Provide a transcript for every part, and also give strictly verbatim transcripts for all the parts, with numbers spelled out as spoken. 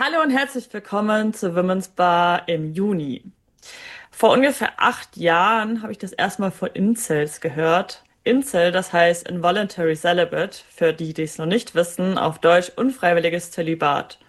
Hallo und herzlich willkommen zur Women's Bar im Juni. Vor ungefähr acht Jahren habe ich das erste Mal von Incels gehört. Incel, das heißt Involuntary Celibate, für die, die es noch nicht wissen, auf Deutsch unfreiwilliges Zölibat.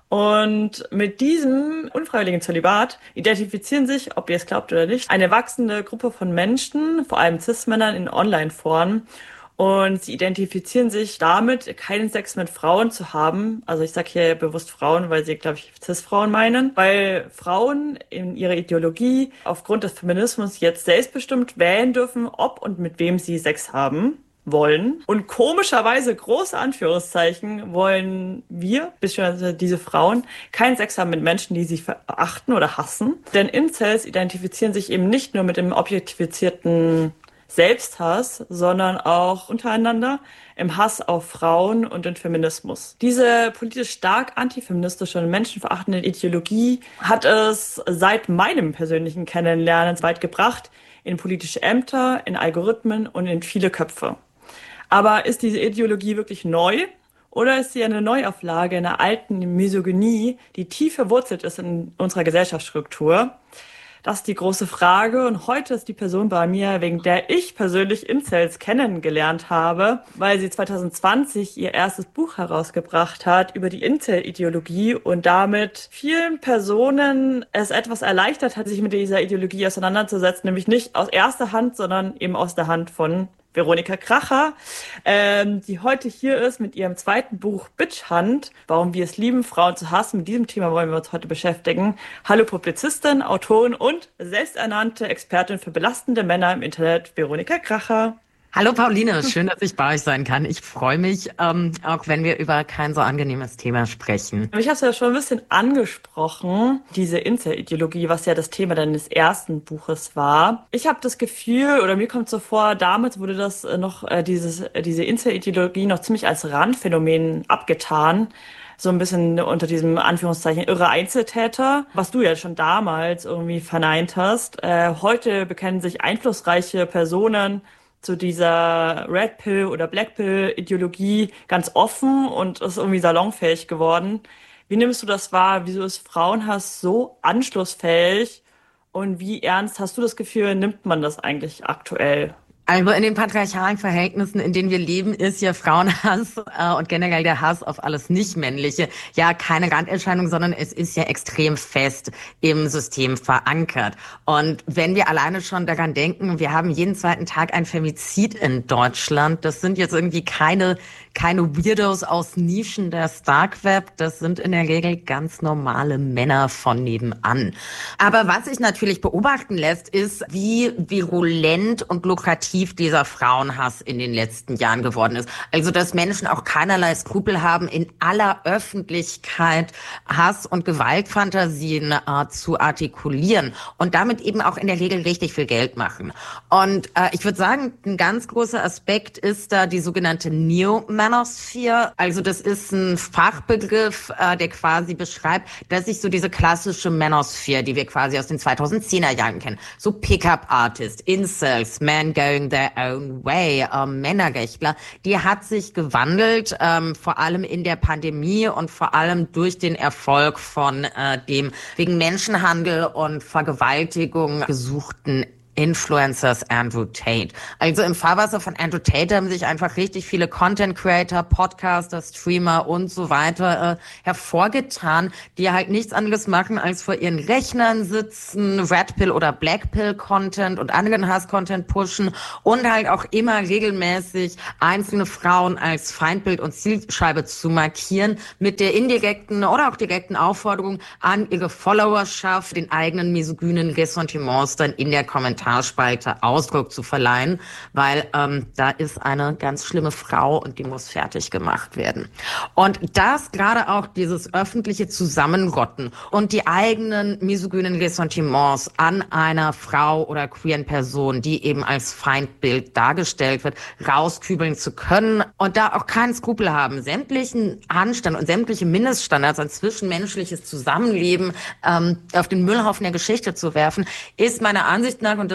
Und mit diesem unfreiwilligen Zölibat identifizieren sich, ob ihr es glaubt oder nicht, eine wachsende Gruppe von Menschen, vor allem Cis-Männern in Online-Foren. Und sie identifizieren sich damit, keinen Sex mit Frauen zu haben. Also ich sage hier bewusst Frauen, weil sie, glaube ich, Cis-Frauen meinen. Weil Frauen in ihrer Ideologie aufgrund des Feminismus jetzt selbstbestimmt wählen dürfen, ob und mit wem sie Sex haben wollen. Und komischerweise, große Anführungszeichen, wollen wir, beziehungsweise diese Frauen, keinen Sex haben mit Menschen, die sie verachten oder hassen. Denn Incels identifizieren sich eben nicht nur mit dem objektifizierten Selbsthass, sondern auch untereinander im Hass auf Frauen und den Feminismus. Diese politisch stark antifeministische und menschenverachtende Ideologie hat es seit meinem persönlichen Kennenlernen weit gebracht in politische Ämter, in Algorithmen und in viele Köpfe. Aber ist diese Ideologie wirklich neu? Oder ist sie eine Neuauflage einer alten Misogynie, die tief verwurzelt ist in unserer Gesellschaftsstruktur? Das ist die große Frage und heute ist die Person bei mir, wegen der ich persönlich Incels kennengelernt habe, weil sie zwanzig zwanzig ihr erstes Buch herausgebracht hat über die Incel-Ideologie und damit vielen Personen es etwas erleichtert hat, sich mit dieser Ideologie auseinanderzusetzen, nämlich nicht aus erster Hand, sondern eben aus der Hand von Veronika Kracher, ähm, die heute hier ist mit ihrem zweiten Buch Bitch Hunt, warum wir es lieben, Frauen zu hassen. Mit diesem Thema wollen wir uns heute beschäftigen. Hallo Publizistin, Autorin und selbsternannte Expertin für belastende Männer im Internet, Veronika Kracher. Hallo Pauline, schön, dass ich bei euch sein kann. Ich freue mich, ähm, auch wenn wir über kein so angenehmes Thema sprechen. Ich habe es ja schon ein bisschen angesprochen, diese Incel-Ideologie, was ja das Thema deines ersten Buches war. Ich habe das Gefühl, oder mir kommt so vor, damals wurde das noch, äh, dieses, äh, diese Incel-Ideologie noch ziemlich als Randphänomen abgetan. So ein bisschen unter diesem Anführungszeichen irre Einzeltäter, was du ja schon damals irgendwie verneint hast. Äh, heute bekennen sich einflussreiche Personen zu dieser Red Pill oder Black Pill Ideologie ganz offen und ist irgendwie salonfähig geworden. Wie nimmst du das wahr? Wieso ist Frauenhass so anschlussfähig? Und wie ernst hast du das Gefühl, nimmt man das eigentlich aktuell? Also in den patriarchalen Verhältnissen, in denen wir leben, ist ja Frauenhass äh, und generell der Hass auf alles Nicht-Männliche ja keine Randerscheinung, sondern es ist ja extrem fest im System verankert. Und wenn wir alleine schon daran denken, wir haben jeden zweiten Tag ein Femizid in Deutschland, das sind jetzt irgendwie keine keine Weirdos aus Nischen der Dark Web, das sind in der Regel ganz normale Männer von nebenan. Aber was sich natürlich beobachten lässt, ist, wie virulent und lukrativ dieser Frauenhass in den letzten Jahren geworden ist. Also, dass Menschen auch keinerlei Skrupel haben, in aller Öffentlichkeit Hass- und Gewaltfantasien äh, zu artikulieren und damit eben auch in der Regel richtig viel Geld machen. Und äh, ich würde sagen, ein ganz großer Aspekt ist da die sogenannte Neo-Manosphere. Also das ist ein Fachbegriff, äh, der quasi beschreibt, dass sich so diese klassische Manosphere, die wir quasi aus den zweitausendzehner Jahren kennen, so Pickup-Artists, Incels, Men Going Their Own Way, äh, Männerrechtler, die hat sich gewandelt, ähm, vor allem in der Pandemie und vor allem durch den Erfolg von äh, dem wegen Menschenhandel und Vergewaltigung gesuchten Influencers Andrew Tate. Also im Fahrwasser von Andrew Tate haben sich einfach richtig viele Content Creator, Podcaster, Streamer und so weiter äh, hervorgetan, die halt nichts anderes machen, als vor ihren Rechnern sitzen, Red Pill oder Black Pill Content und anderen Hass-Content pushen und halt auch immer regelmäßig einzelne Frauen als Feindbild und Zielscheibe zu markieren, mit der indirekten oder auch direkten Aufforderung an ihre Followerschaft, den eigenen misogynen Ressentiments dann in der Kommentar Spalte Ausdruck zu verleihen, weil ähm, da ist eine ganz schlimme Frau und die muss fertig gemacht werden. Und das gerade auch dieses öffentliche Zusammenrotten und die eigenen misogynen Ressentiments an einer Frau oder queeren Person, die eben als Feindbild dargestellt wird, rauskübeln zu können und da auch keinen Skrupel haben, sämtlichen Anstand und sämtliche Mindeststandards an zwischenmenschliches Zusammenleben ähm, auf den Müllhaufen der Geschichte zu werfen, ist meiner Ansicht nach, und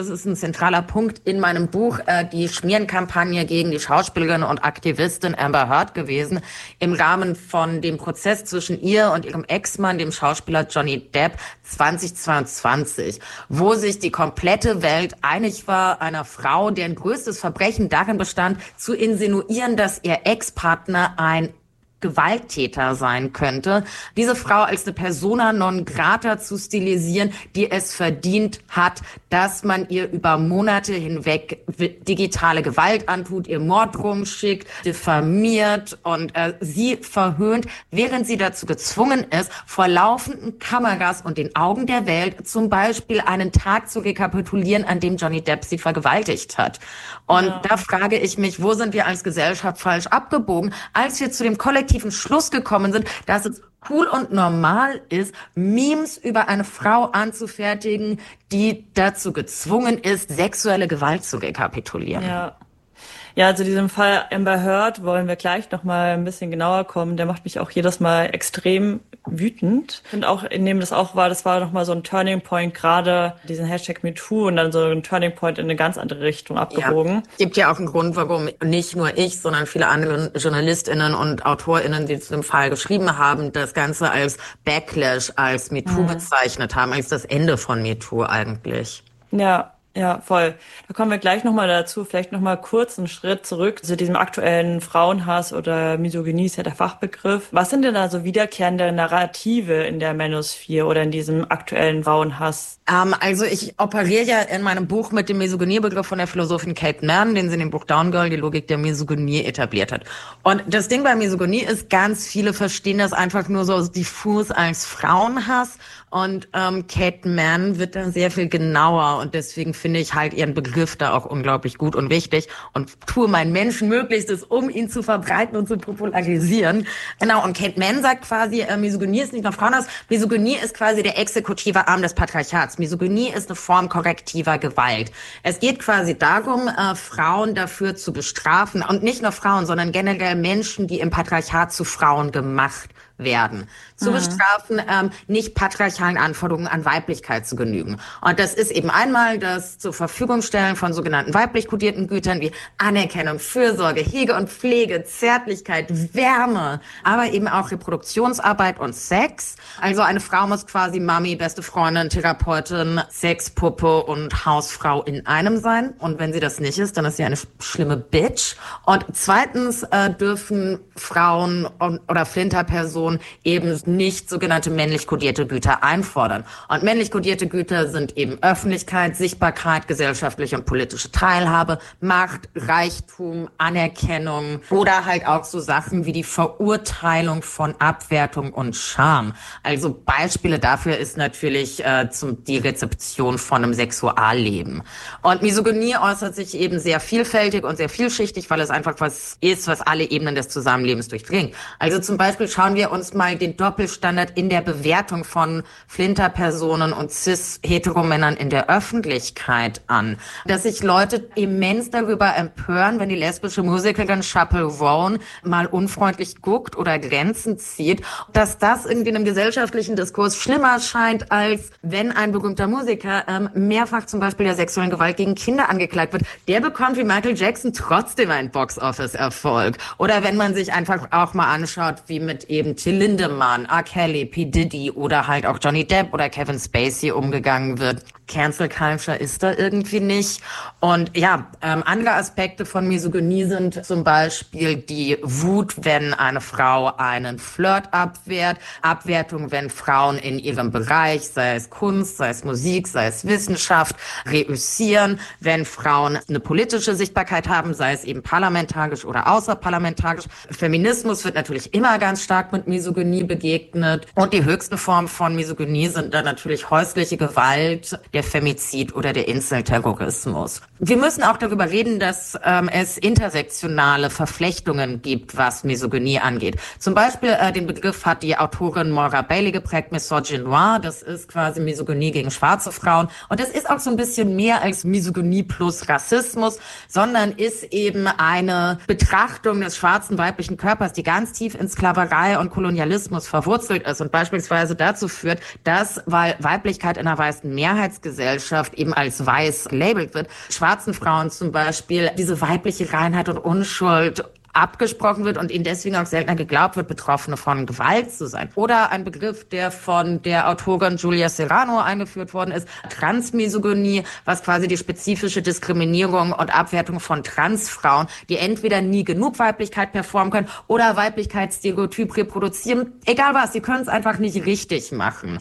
das ist ein zentraler Punkt in meinem Buch, äh, die Schmierenkampagne gegen die Schauspielerin und Aktivistin Amber Heard gewesen, im Rahmen von dem Prozess zwischen ihr und ihrem Ex-Mann, dem Schauspieler Johnny Depp, zweitausendzweiundzwanzig, wo sich die komplette Welt einig war, einer Frau, deren größtes Verbrechen darin bestand, zu insinuieren, dass ihr Ex-Partner ein Gewalttäter sein könnte, diese Frau als eine Persona non grata zu stilisieren, die es verdient hat, dass man ihr über Monate hinweg digitale Gewalt antut, ihr Morddrohungen schickt, diffamiert und äh, sie verhöhnt, während sie dazu gezwungen ist, vor laufenden Kameras und den Augen der Welt zum Beispiel einen Tag zu rekapitulieren, an dem Johnny Depp sie vergewaltigt hat. Und ja. da frage ich mich, wo sind wir als Gesellschaft falsch abgebogen, als wir zu dem kollektiven Schluss gekommen sind, dass es cool und normal ist, Memes über eine Frau anzufertigen, die dazu gezwungen ist, sexuelle Gewalt zu rekapitulieren. Ja. Ja, zu diesem Fall Amber Heard wollen wir gleich noch mal ein bisschen genauer kommen. Der macht mich auch jedes Mal extrem wütend. Und auch, in dem das auch war, das war noch mal so ein Turning Point, gerade diesen Hashtag MeToo und dann so ein Turning Point in eine ganz andere Richtung abgebogen. Ja. Es gibt ja auch einen Grund, warum nicht nur ich, sondern viele andere JournalistInnen und AutorInnen, die zu dem Fall geschrieben haben, das Ganze als Backlash, als MeToo mhm. bezeichnet haben, als das Ende von MeToo eigentlich. Ja. Ja, voll. Da kommen wir gleich nochmal dazu. Vielleicht nochmal kurz einen Schritt zurück zu diesem aktuellen Frauenhass oder Misogynie ist ja der Fachbegriff. Was sind denn da so wiederkehrende Narrative in der Manosphere oder in diesem aktuellen Frauenhass? Ähm, also ich operiere ja in meinem Buch mit dem Misogyniebegriff von der Philosophin Kate Manne, den sie in dem Buch Down Girl, die Logik der Misogynie, etabliert hat. Und das Ding bei Misogynie ist, ganz viele verstehen das einfach nur so diffus als Frauenhass. Und ähm, Kate Manne wird da sehr viel genauer und deswegen finde ich halt ihren Begriff da auch unglaublich gut und wichtig und tue mein Menschenmöglichstes, um ihn zu verbreiten und zu popularisieren. Genau, und Kate Manne sagt quasi, äh, Misogynie ist nicht nur Frauenhass, Misogynie ist quasi der exekutive Arm des Patriarchats. Misogynie ist eine Form korrektiver Gewalt. Es geht quasi darum, äh, Frauen dafür zu bestrafen und nicht nur Frauen, sondern generell Menschen, die im Patriarchat zu Frauen gemacht werden, zu mhm. bestrafen, ähm, nicht patriarchalen Anforderungen an Weiblichkeit zu genügen. Und das ist eben einmal das zur Verfügung stellen von sogenannten weiblich kodierten Gütern wie Anerkennung, Fürsorge, Hege und Pflege, Zärtlichkeit, Wärme, aber eben auch Reproduktionsarbeit und Sex. Also eine Frau muss quasi Mami, beste Freundin, Therapeutin, Sexpuppe und Hausfrau in einem sein. Und wenn sie das nicht ist, dann ist sie eine schlimme Bitch. Und zweitens äh, dürfen Frauen und, oder Flinterpersonen eben nicht sogenannte männlich kodierte Güter einfordern. Und männlich kodierte Güter sind eben Öffentlichkeit, Sichtbarkeit, gesellschaftliche und politische Teilhabe, Macht, Reichtum, Anerkennung oder halt auch so Sachen wie die Verurteilung von Abwertung und Scham. Also Beispiele dafür ist natürlich äh, zum, die Rezeption von einem Sexualleben. Und Misogynie äußert sich eben sehr vielfältig und sehr vielschichtig, weil es einfach was ist, was alle Ebenen des Zusammenlebens durchdringt. Also zum Beispiel schauen wir uns mal den Doppelstandard in der Bewertung von Flinterpersonen und cis-Heteromännern in der Öffentlichkeit an. Dass sich Leute immens darüber empören, wenn die lesbische Musikerin Chappell Roan mal unfreundlich guckt oder Grenzen zieht, dass das irgendwie in einem gesellschaftlichen Diskurs schlimmer scheint, als wenn ein berühmter Musiker ähm, mehrfach zum Beispiel der sexuellen Gewalt gegen Kinder angeklagt wird. Der bekommt wie Michael Jackson trotzdem einen Box-Office-Erfolg. Oder wenn man sich einfach auch mal anschaut, wie mit eben Till Lindemann, R. Kelly, P. Diddy oder halt auch Johnny Depp oder Kevin Spacey umgegangen wird. Cancel Culture ist da irgendwie nicht. Und ja, ähm, andere Aspekte von Misogynie sind zum Beispiel die Wut, wenn eine Frau einen Flirt abwehrt, Abwertung, wenn Frauen in ihrem Bereich, sei es Kunst, sei es Musik, sei es Wissenschaft, reüssieren, wenn Frauen eine politische Sichtbarkeit haben, sei es eben parlamentarisch oder außerparlamentarisch. Feminismus wird natürlich immer ganz stark mit Misogynie begegnet. Und die höchsten Formen von Misogynie sind dann natürlich häusliche Gewalt, der Femizid oder der Inselterrorismus. Wir müssen auch darüber reden, dass ähm, es intersektionale Verflechtungen gibt, was Misogynie angeht. Zum Beispiel äh, den Begriff hat die Autorin Moira Bailey geprägt, Misogynoir. Das ist quasi Misogynie gegen schwarze Frauen. Und das ist auch so ein bisschen mehr als Misogynie plus Rassismus, sondern ist eben eine Betrachtung des schwarzen weiblichen Körpers, die ganz tief in Sklaverei und Kolonialismus verwurzelt ist und beispielsweise dazu führt, dass, weil Weiblichkeit in einer weißen Mehrheitsgesellschaft eben als weiß gelabelt wird, schwarzen Frauen zum Beispiel diese weibliche Reinheit und Unschuld abgesprochen wird und ihnen deswegen auch seltener geglaubt wird, Betroffene von Gewalt zu sein. Oder ein Begriff, der von der Autorin Julia Serrano eingeführt worden ist, Transmisogynie, was quasi die spezifische Diskriminierung und Abwertung von Transfrauen, die entweder nie genug Weiblichkeit performen können oder Weiblichkeitsstereotyp reproduzieren. Egal was, sie können es einfach nicht richtig machen.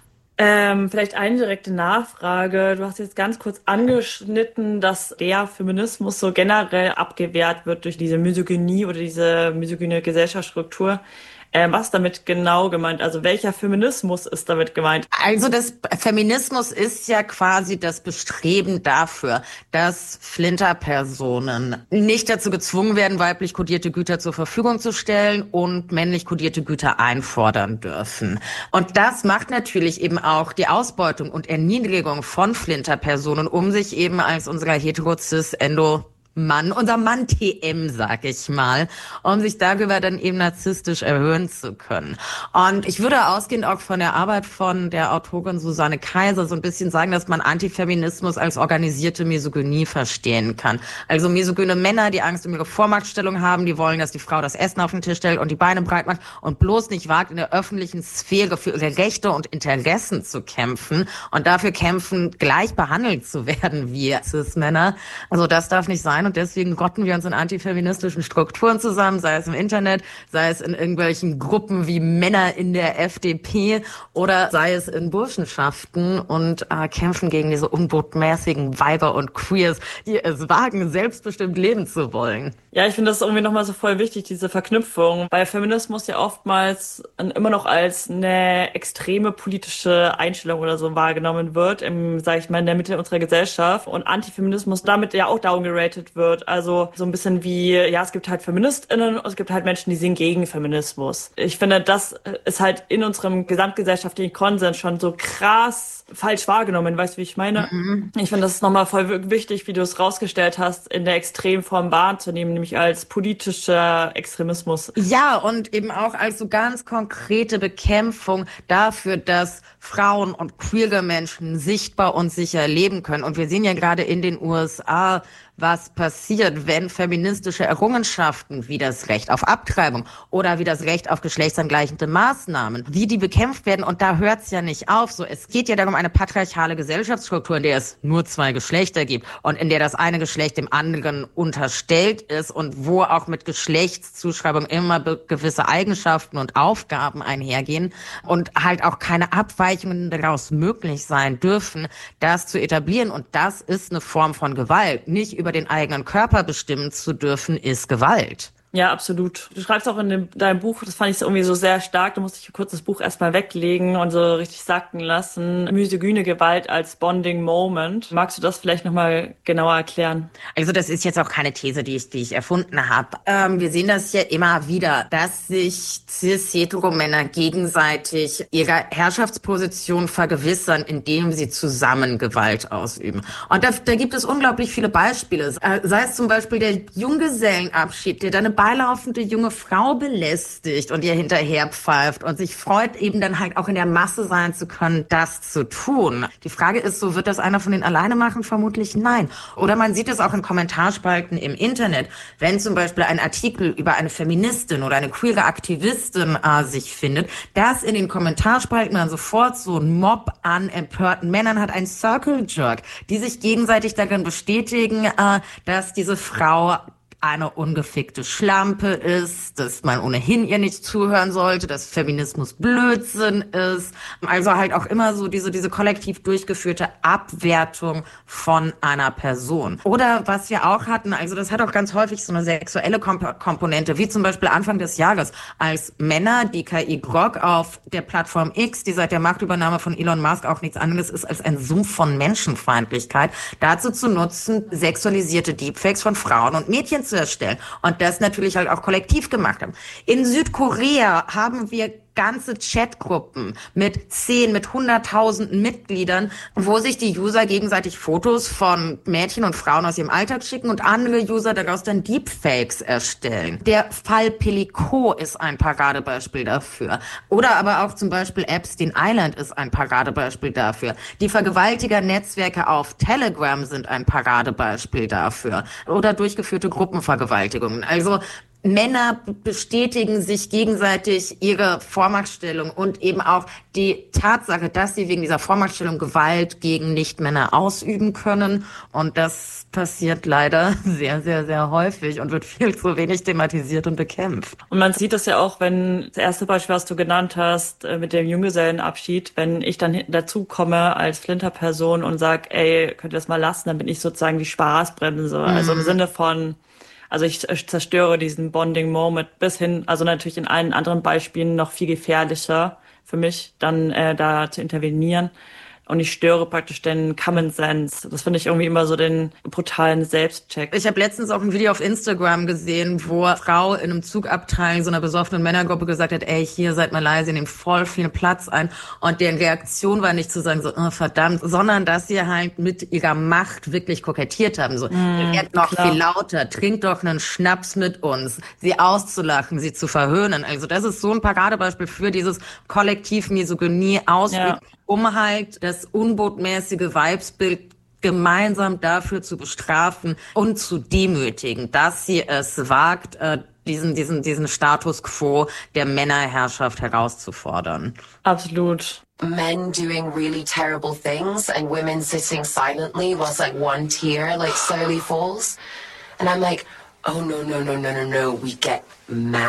Ähm, vielleicht eine direkte Nachfrage. Du hast jetzt ganz kurz angeschnitten, dass der Feminismus so generell abgewehrt wird durch diese Misogynie oder diese misogyne Gesellschaftsstruktur. Ähm, was ist damit genau gemeint? Also welcher Feminismus ist damit gemeint? Also das Feminismus ist ja quasi das Bestreben dafür, dass Flinterpersonen nicht dazu gezwungen werden, weiblich kodierte Güter zur Verfügung zu stellen und männlich kodierte Güter einfordern dürfen. Und das macht natürlich eben auch die Ausbeutung und Erniedrigung von Flinterpersonen, um sich eben als unserer hetero-cis-endo Mann, unser Mann T M, sag ich mal, um sich darüber dann eben narzisstisch erhöhen zu können. Und ich würde ausgehend auch von der Arbeit von der Autorin Susanne Kaiser so ein bisschen sagen, dass man Antifeminismus als organisierte Misogynie verstehen kann. Also misogyne Männer, die Angst um ihre Vormachtstellung haben, die wollen, dass die Frau das Essen auf den Tisch stellt und die Beine breit macht und bloß nicht wagt, in der öffentlichen Sphäre für ihre Rechte und Interessen zu kämpfen und dafür kämpfen, gleich behandelt zu werden wie Cis-Männer. Also das darf nicht sein. Und deswegen rotten wir uns in antifeministischen Strukturen zusammen, sei es im Internet, sei es in irgendwelchen Gruppen wie Männer in der F D P oder sei es in Burschenschaften und äh, kämpfen gegen diese unbotmäßigen Weiber und Queers, die es wagen, selbstbestimmt leben zu wollen. Ja, ich finde das irgendwie nochmal so voll wichtig, diese Verknüpfung, weil Feminismus ja oftmals immer noch als eine extreme politische Einstellung oder so wahrgenommen wird, im, sag ich mal, in der Mitte unserer Gesellschaft und Antifeminismus damit ja auch downgeratet wird. Also so ein bisschen wie, ja, es gibt halt FeministInnen und es gibt halt Menschen, die sind gegen Feminismus. Ich finde, das ist halt in unserem gesamtgesellschaftlichen Konsens schon so krass falsch wahrgenommen, weißt du, wie ich meine? Mhm. Ich finde, das ist nochmal voll wichtig, wie du es rausgestellt hast, in der Extremform wahrzunehmen, nämlich als politischer Extremismus. Ja, und eben auch als so ganz konkrete Bekämpfung dafür, dass Frauen und queere Menschen sichtbar und sicher leben können. Und wir sehen ja gerade in den U S A, was passiert, wenn feministische Errungenschaften wie das Recht auf Abtreibung oder wie das Recht auf geschlechtsangleichende Maßnahmen, wie die bekämpft werden. Und da hört's ja nicht auf. So, es geht ja darum, eine patriarchale Gesellschaftsstruktur, in der es nur zwei Geschlechter gibt und in der das eine Geschlecht dem anderen unterstellt ist und wo auch mit Geschlechtszuschreibung immer gewisse Eigenschaften und Aufgaben einhergehen und halt auch keine Abweichungen daraus möglich sein dürfen, das zu etablieren. Und das ist eine Form von Gewalt. Nicht über den eigenen Körper bestimmen zu dürfen, ist Gewalt. Ja, absolut. Du schreibst auch in dem, deinem Buch, das fand ich irgendwie so sehr stark, da musste ich kurz das Buch erstmal weglegen und so richtig sacken lassen. Misogyne Gewalt als Bonding Moment. Magst du das vielleicht nochmal genauer erklären? Also das ist jetzt auch keine These, die ich, die ich erfunden habe. Ähm, wir sehen das ja immer wieder, dass sich cis-hetero-Männer gegenseitig ihrer Herrschaftsposition vergewissern, indem sie zusammen Gewalt ausüben. Und da, da gibt es unglaublich viele Beispiele. Äh, sei es zum Beispiel der Junggesellenabschied, der dann eine beilaufende junge Frau belästigt und ihr hinterher pfeift und sich freut, eben dann halt auch in der Masse sein zu können, das zu tun. Die Frage ist so, wird das einer von denen alleine machen? Vermutlich nein. Oder man sieht es auch in Kommentarspalten im Internet, wenn zum Beispiel ein Artikel über eine Feministin oder eine queere Aktivistin äh, sich findet, dass in den Kommentarspalten dann sofort so ein Mob an empörten Männern hat, ein Circle Jerk, die sich gegenseitig darin bestätigen, äh, dass diese Frau eine ungefickte Schlampe ist, dass man ohnehin ihr nicht zuhören sollte, dass Feminismus Blödsinn ist. Also halt auch immer so diese, diese kollektiv durchgeführte Abwertung von einer Person. Oder was wir auch hatten, also das hat auch ganz häufig so eine sexuelle Komp- Komponente, wie zum Beispiel Anfang des Jahres, als Männer die K I Grok auf der Plattform X, die seit der Machtübernahme von Elon Musk auch nichts anderes ist als ein Sumpf von Menschenfeindlichkeit, dazu zu nutzen, sexualisierte Deepfakes von Frauen und Mädchen zu erstellen und das natürlich halt auch kollektiv gemacht haben. In Südkorea haben wir ganze Chatgruppen mit zehn, mit hunderttausenden Mitgliedern, wo sich die User gegenseitig Fotos von Mädchen und Frauen aus ihrem Alltag schicken und andere User daraus dann Deepfakes erstellen. Der Fall Pellico ist ein Paradebeispiel dafür. Oder aber auch zum Beispiel Epstein Island ist ein Paradebeispiel dafür. Die Vergewaltiger-Netzwerke auf Telegram sind ein Paradebeispiel dafür. Oder durchgeführte Gruppenvergewaltigungen. Also Männer bestätigen sich gegenseitig ihre Vormachtstellung und eben auch die Tatsache, dass sie wegen dieser Vormachtstellung Gewalt gegen Nichtmänner ausüben können. Und das passiert leider sehr, sehr, sehr häufig und wird viel zu wenig thematisiert und bekämpft. Und man sieht das ja auch, wenn das erste Beispiel, was du genannt hast, mit dem Junggesellenabschied, wenn ich dann dazu komme als Flinterperson und sag, ey, könnt ihr das mal lassen, dann bin ich sozusagen die Spaßbremse. Mhm. Also im Sinne von, also ich zerstöre diesen Bonding-Moment bis hin, also natürlich in allen anderen Beispielen noch viel gefährlicher für mich, dann äh, da zu intervenieren. Und ich störe praktisch den Common Sense. Das finde ich irgendwie immer so den brutalen Selbstcheck. Ich habe letztens auch ein Video auf Instagram gesehen, wo eine Frau in einem Zugabteil so einer besoffenen Männergruppe gesagt hat, ey, hier seid mal leise, nehmt voll viel Platz ein. Und deren Reaktion war nicht zu sagen so, oh, verdammt, sondern dass sie halt mit ihrer Macht wirklich kokettiert haben. So, mm, werdet noch klar. viel lauter, trinkt doch einen Schnaps mit uns. Sie auszulachen, sie zu verhöhnen. Also das ist so ein Paradebeispiel für dieses kollektiv Misogynie ausüben. Ja. Um halt das unbotmäßige Weibsbild gemeinsam dafür zu bestrafen und zu demütigen, dass sie es wagt, äh, diesen, diesen, diesen Status quo der Männerherrschaft herauszufordern. Absolut. Men doing really terrible things and women sitting silently whilst like one tear like slowly falls. And I'm like, oh no, no, no, no, no, no, we get mad.